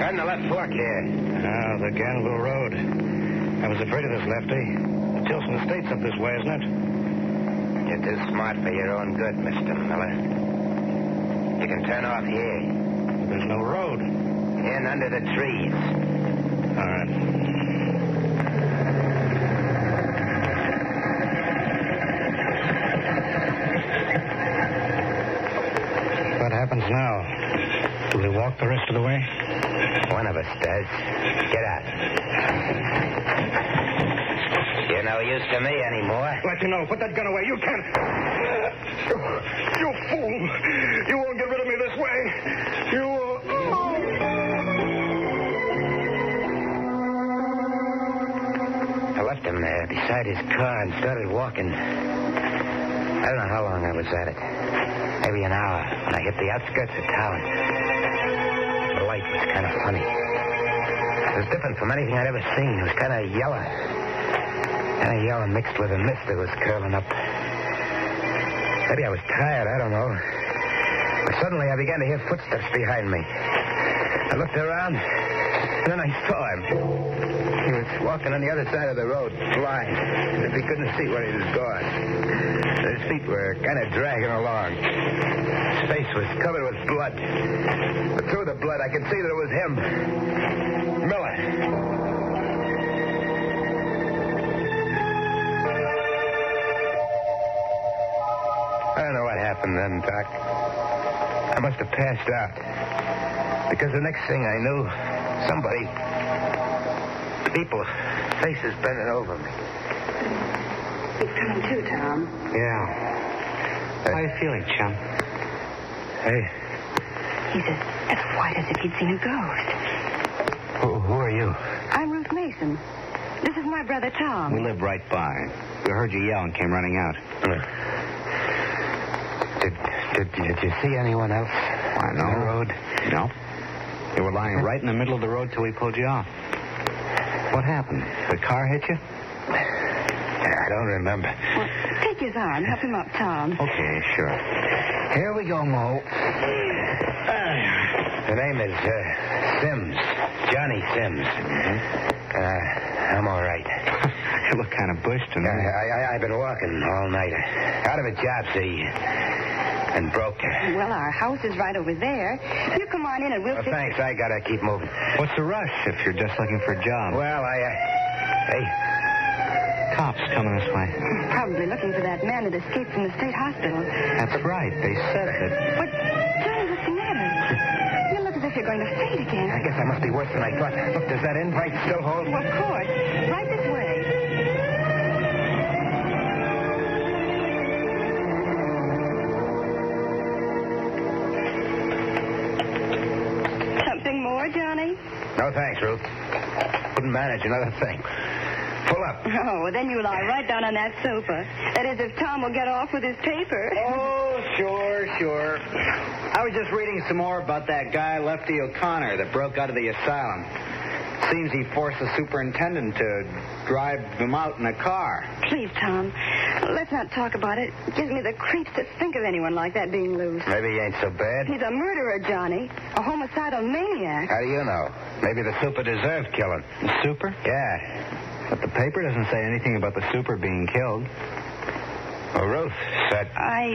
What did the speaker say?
Turn the left fork here. The Ganville Road. I was afraid of this, Lefty. The Tilson Estate's up this way, isn't it? You're too smart for your own good, Mr. Miller. You can turn off here. There's no road. In under the trees. All right. What happens now? Do we walk the rest of the way? One of us does. Get out. You're no use to me anymore. Let you know. Put that gun away. You can't. You fool. You won't get rid of me this way. You... I left him there beside his car and started walking. I don't know how long I was at it. Maybe an hour when I hit the outskirts of town. The light was kind of funny. It was different from anything I'd ever seen. It was kind of yellow. Kind of yellow mixed with a mist that was curling up. Maybe I was tired, I don't know. But suddenly I began to hear footsteps behind me. I looked around, and then I saw him. He was walking on the other side of the road, blind, as if he couldn't see where he was going. His feet were kind of dragging along. His face was covered with blood. But through the blood, I could see that it was him. Miller. I don't know what happened then, Doc. I must have passed out. Because the next thing I knew, somebody... people, faces bending over me. He's coming too, Tom. Yeah. How are you feeling, chum? Hey. He's as white as if he'd seen a ghost. Who are you? I'm Ruth Mason. This is my brother, Tom. We live right by. We heard you yell and came running out. Did you see anyone else? On the road? No. You were lying right in the middle of the road till we pulled you off. What happened? The car hit you? I don't remember. Well, take his arm. Help him up, Tom. Okay, sure. Here we go, Mo. The name is Sims. Johnny Sims. Mm-hmm. I'm all right. You look kind of bushed to me. I've been walking all night. Out of a job, see, and broke. Well, our house is right over there. You come on in and we'll... Thanks. I gotta keep moving. What's the rush if you're just looking for a job? Well, Hey. Cops coming this way. Probably looking for that man that escaped from the state hospital. That's right. They said that... But, Johnny, what's the matter? You look as if you're going to faint again. I guess I must be worse than I thought. Look, does that invite still hold? Well, of course. Right this way. Something more, Johnny? No, thanks, Ruth. Couldn't manage another thing. Pull up. Oh, well, then you lie right down on that sofa. That is, if Tom will get off with his paper. Oh, sure. I was just reading some more about that guy, Lefty O'Connor, that broke out of the asylum. Seems he forced the superintendent to drive him out in a car. Please, Tom, let's not talk about it. It gives me the creeps to think of anyone like that being loose. Maybe he ain't so bad. He's a murderer, Johnny. A homicidal maniac. How do you know? Maybe the super deserved killing. The super? Yeah. But the paper doesn't say anything about the super being killed. Well, Ruth said...